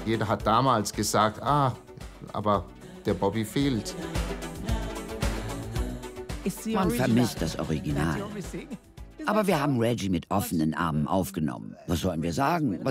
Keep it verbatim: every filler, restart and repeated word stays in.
Jeder hat damals gesagt, ah, aber der Bobby fehlt. Man vermisst das Original. Aber wir haben Reggie mit offenen Armen aufgenommen. Was sollen wir sagen?